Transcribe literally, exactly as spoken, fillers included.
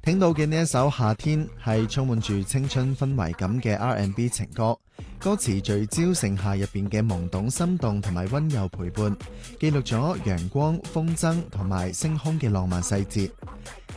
聽到嘅呢一首《夏天》係充滿住青春氛圍感嘅 R and B 情歌，歌詞聚焦盛夏入邊嘅懵懂心動同埋溫柔陪伴，記錄咗陽光、風箏同埋星空嘅浪漫細節。